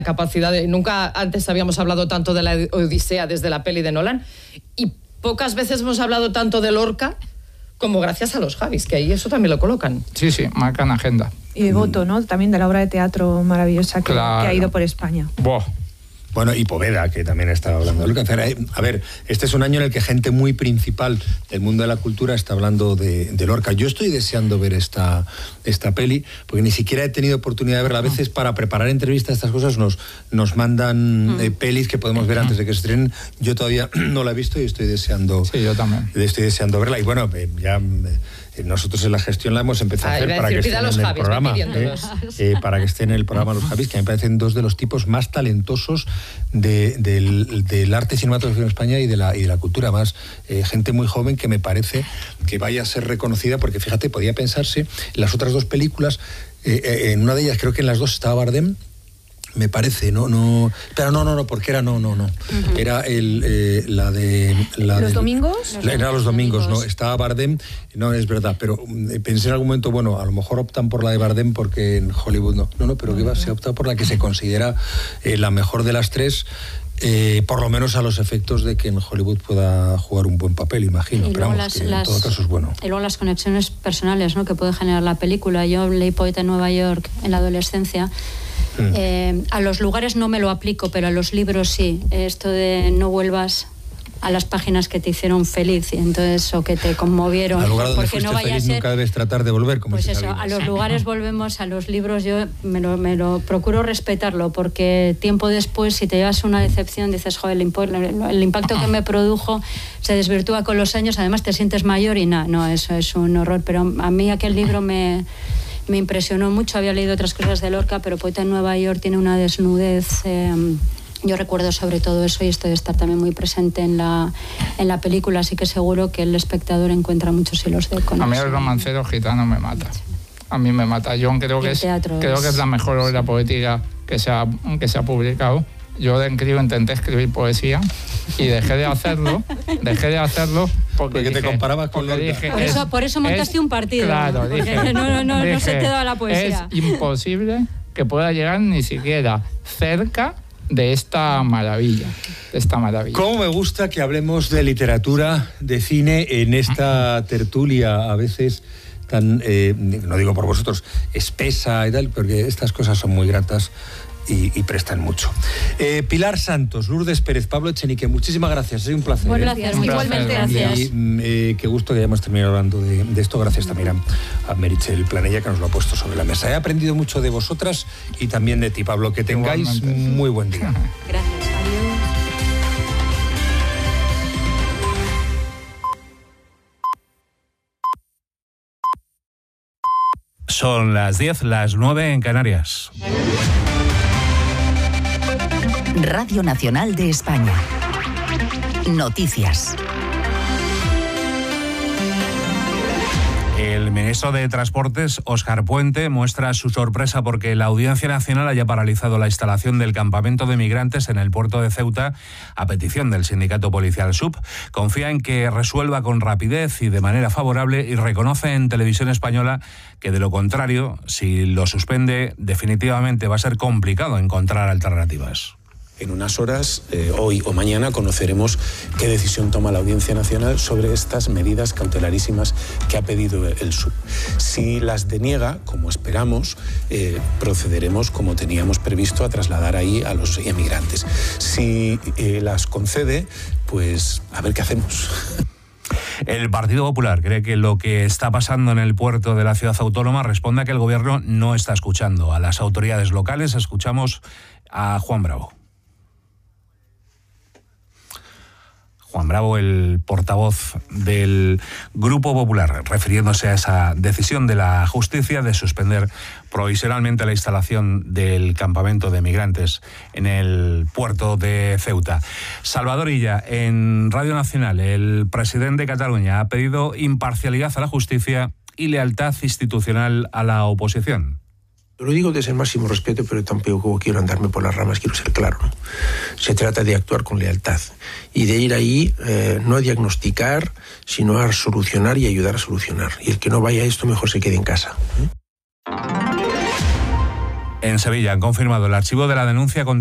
capacidad de... Nunca antes habíamos hablado tanto de la Odisea desde la peli de Nolan, y pocas veces hemos hablado tanto de Lorca como gracias a los Javis, que ahí eso también lo colocan. Sí, marcan agenda. Y de Goto, ¿no? También de la obra de teatro maravillosa que ha ido por España. Buah. Bueno, y Poveda, que también estaba hablando de Lorca. A ver, este es un año en el que gente muy principal del mundo de la cultura está hablando de Lorca. Yo estoy deseando ver esta peli, porque ni siquiera he tenido oportunidad de verla. A veces para preparar entrevistas, estas cosas nos mandan pelis que podemos ver antes de que se estrenen. Yo todavía no la he visto y estoy deseando... Sí, yo también. Estoy deseando verla. Y bueno, ya... Nosotros en la gestión la hemos empezado a hacer para que estén en el programa. Para que estén en el programa los Javis, que me parecen dos de los tipos más talentosos del arte cinematográfico en España y de la cultura. Más gente muy joven que me parece que vaya a ser reconocida, porque fíjate, podía pensarse en las otras dos películas, en una de ellas creo que en las dos estaba Bardem, me parece, pero no, porque era era la de ¿Los domingos? Era Los Domingos, no, estaba Bardem, no es verdad, pero pensé en algún momento, bueno, a lo mejor optan por la de Bardem porque en Hollywood no, pero que se opta por la que se considera la mejor de las tres. Por lo menos a los efectos de que en Hollywood pueda jugar un buen papel, imagino. Pero vamos, que en todo caso es bueno. Y luego las conexiones personales, ¿no?, que puede generar la película. Yo leí Poeta en Nueva York en la adolescencia. A los lugares no me lo aplico, pero a los libros sí. Esto de no vuelvas a las páginas que te hicieron feliz, y entonces, o que te conmovieron. Al lugar donde porque no vaya feliz, a ser, nunca debes tratar de volver, como pues si eso, a los lugares volvemos, a los libros yo me lo procuro respetarlo, porque tiempo después, si te llevas una decepción, dices, joder, el impacto que me produjo se desvirtúa con los años, además te sientes mayor y no, eso es un horror. Pero a mí aquel libro me impresionó mucho. Había leído otras cosas de Lorca, pero Poeta en Nueva York tiene una desnudez. Yo recuerdo sobre todo eso, y esto de estar también muy presente en la película, así que seguro que el espectador encuentra muchos hilos de conexión. A mí el Romancero Gitano me mata. A mí me mata. Yo creo que es la mejor obra poética que se ha publicado. Yo de crío intenté escribir poesía y dejé de hacerlo porque te comparabas con Lorca. Por eso montaste un partido. Claro, dije, no se te da la poesía. Es imposible que pueda llegar ni siquiera cerca de esta maravilla. Cómo me gusta que hablemos de literatura, de cine en esta tertulia a veces tan, no digo por vosotros, espesa y tal, porque estas cosas son muy gratas y prestan mucho. Pilar Santos, Lourdes Pérez, Pablo Echenique, muchísimas gracias, ha sido un placer. Bueno, gracias, igualmente. Gracias. Y qué gusto que hayamos terminado hablando de esto. Gracias también a Meritxell Planella, que nos lo ha puesto sobre la mesa. He aprendido mucho de vosotras y también de ti, Pablo. Que tengáis muy buen día. Gracias, adiós. Son las 10, las 9 en Canarias. Radio Nacional de España. Noticias. El ministro de Transportes, Óscar Puente, muestra su sorpresa porque la Audiencia Nacional haya paralizado la instalación del campamento de migrantes en el puerto de Ceuta a petición del sindicato policial SUB. Confía en que resuelva con rapidez y de manera favorable y reconoce en Televisión Española que de lo contrario, si lo suspende, definitivamente va a ser complicado encontrar alternativas. En unas horas, hoy o mañana, conoceremos qué decisión toma la Audiencia Nacional sobre estas medidas cautelarísimas que ha pedido el SUB. Si las deniega, como esperamos, procederemos, como teníamos previsto, a trasladar ahí a los emigrantes. Si las concede, pues a ver qué hacemos. El Partido Popular cree que lo que está pasando en el puerto de la ciudad autónoma responde a que el gobierno no está escuchando a las autoridades locales. Escuchamos a Juan Bravo. Juan Bravo, el portavoz del Grupo Popular, refiriéndose a esa decisión de la justicia de suspender provisionalmente la instalación del campamento de migrantes en el puerto de Ceuta. Salvador Illa, en Radio Nacional, el presidente de Cataluña ha pedido imparcialidad a la justicia y lealtad institucional a la oposición. Lo digo desde el máximo respeto, pero tampoco quiero andarme por las ramas, quiero ser claro, ¿no? Se trata de actuar con lealtad y de ir ahí no a diagnosticar, sino a solucionar y ayudar a solucionar. Y el que no vaya a esto mejor se quede en casa. En Sevilla han confirmado el archivo de la denuncia contra